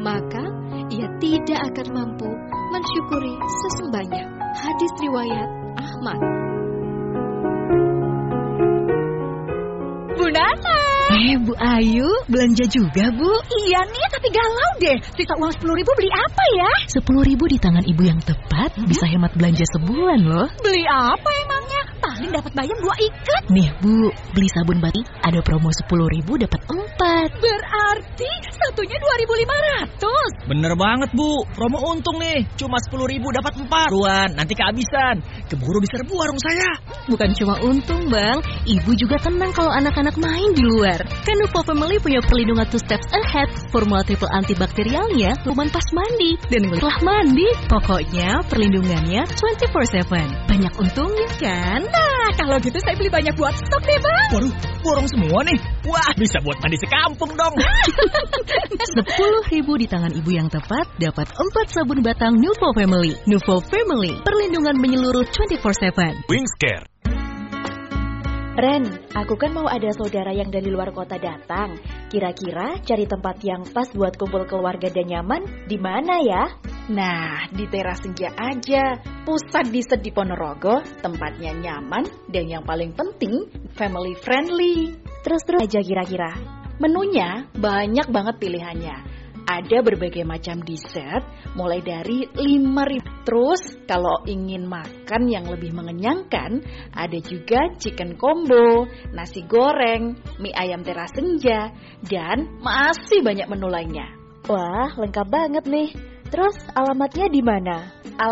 maka ia tidak akan mampu mensyukuri sesembanyak. Hadis riwayat Ahmad. Bu Nana. Bu Ayu, belanja juga, Bu? Iya nih, tapi galau deh. Sisa uang 10.000 beli apa ya? 10.000 di tangan ibu yang tepat bisa hemat belanja sebulan loh. Beli apa emangnya? Paling dapat bayam 2 ikat. Nih Bu, beli sabun batik ada promo 10.000 dapat 4. Berarti satunya 2.500. Bener banget Bu, promo untung nih. Cuma 10.000 dapat 4. Ruan, nanti kehabisan. Keburu diserbu warung saya. Bukan cuma untung Bang, ibu juga tenang kalau anak-anak main di luar. Kan Nuvo Family punya perlindungan 2 steps ahead. Formula triple antibakterialnya kuman pas mandi dan setelah mandi. Pokoknya perlindungannya 24/7. Banyak untungnya kan? Nah, kalau gitu saya beli banyak buat stok deh Bang. Waduh, borong semua nih. Wah, bisa buat mandi sekampung dong. 10.000 di tangan ibu yang tepat dapat 4 sabun batang Nuvo Family. Nuvo Family, perlindungan menyeluruh 24/7. Wingscare. Ren, aku kan mau ada saudara yang dari luar kota datang. Kira-kira cari tempat yang pas buat kumpul keluarga dan nyaman di mana ya? Nah, di Teras Senja aja. Pusat dessert di Ponorogo, tempatnya nyaman dan yang paling penting family friendly. Terus aja kira-kira. Menunya banyak banget pilihannya. Ada berbagai macam dessert, mulai dari 5.000. Terus kalau ingin makan yang lebih mengenyangkan, ada juga chicken combo, nasi goreng, mie ayam Teras Senja, dan masih banyak menu lainnya. Wah, lengkap banget nih. Terus alamatnya di mana?